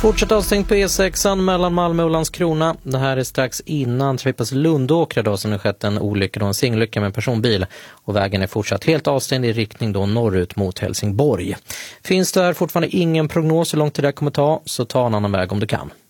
Fortsatt avstängt på E6 mellan Malmö och Landskrona. Det här är strax innan trafikpass Lundåkra då, som det skett en olycka då, en singelolycka med en personbil. Och vägen är fortsatt helt avstängd i riktning då norrut mot Helsingborg. Finns det här fortfarande ingen prognos hur långt det där kommer ta, så ta en annan väg om du kan.